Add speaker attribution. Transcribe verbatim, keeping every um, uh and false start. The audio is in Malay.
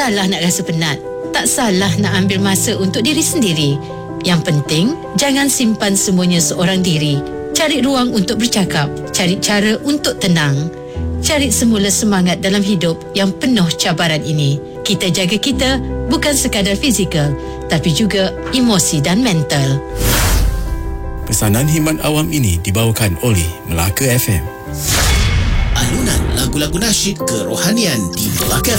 Speaker 1: salah nak rasa penat. Tak salah nak ambil masa untuk diri sendiri. Yang penting, jangan simpan semuanya seorang diri. Cari ruang untuk bercakap. Cari cara untuk tenang. Cari semula semangat dalam hidup yang penuh cabaran ini. Kita jaga kita, bukan sekadar fizikal, tapi juga emosi dan mental.
Speaker 2: Pesanan khidmat awam ini dibawakan oleh Melaka F M.
Speaker 3: Alunan lagu-lagu nasyid kerohanian di Melaka F M.